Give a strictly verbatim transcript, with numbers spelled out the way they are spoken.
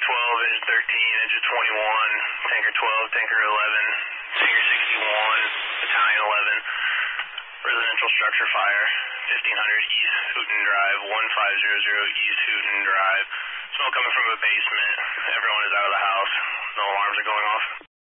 twelve, engine thirteen, engine twenty-one, tanker twelve, tanker eleven, Stinger sixty-one, battalion eleven, residential structure fire, fifteen hundred East Hooten Drive, one five zero zero East Hooten Drive. Smoke coming from a basement. Everyone is out of the house. No alarms are going off.